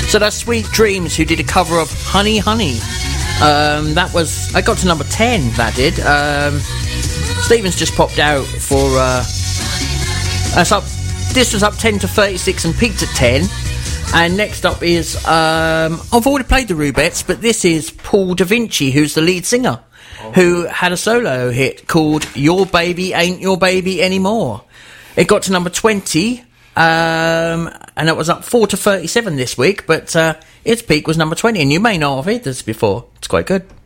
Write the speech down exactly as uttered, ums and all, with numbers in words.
So that's Sweet Dreams, who did a cover of Honey Honey. Um, that was... I got to number ten, that did. Um, Stephen's just popped out for... Uh, that's up... This was up ten to thirty-six and peaked at ten. And next up is... Um, I've already played the Rubettes, but this is Paul Da Vinci, who's the lead singer, oh. who had a solo hit called Your Baby Ain't Your Baby Anymore. It got to number twenty... Um, and it was up four to thirty-seven this week, but uh, its peak was number twenty, and you may not have heard this before. It's quite good.